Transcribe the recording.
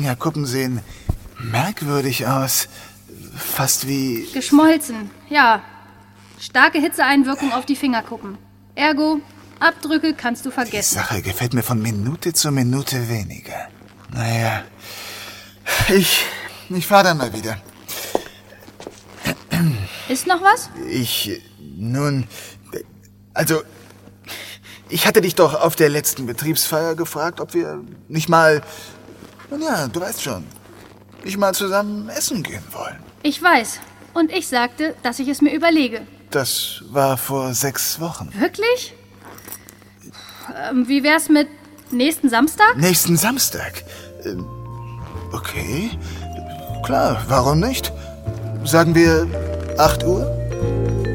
Fingerkuppen sehen merkwürdig aus. Fast wie... Geschmolzen, ja. Starke Hitzeeinwirkung auf die Fingerkuppen. Ergo, Abdrücke kannst du Die vergessen. Sache gefällt mir von Minute zu Minute weniger. Naja, ich fahre dann mal wieder. Ist noch was? Ich hatte dich doch auf der letzten Betriebsfeier gefragt, ob wir nicht mal, nun ja, du weißt schon, nicht mal zusammen essen gehen wollen. Ich weiß. Und ich sagte, dass ich es mir überlege. Das war vor 6 Wochen. Wirklich? Wie wär's mit nächsten Samstag? Nächsten Samstag? Okay, klar, warum nicht? Sagen wir 8 Uhr?